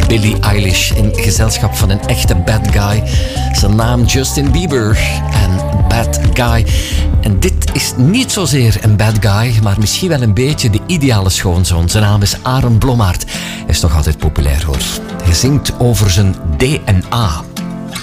Billie Eilish in gezelschap van een echte bad guy. Zijn naam Justin Bieber en Bad Guy. En dit is niet zozeer een bad guy, maar misschien wel een beetje de ideale schoonzoon. Zijn naam is Aaron Blommaert. Hij is nog altijd populair hoor. Hij zingt over zijn DNA.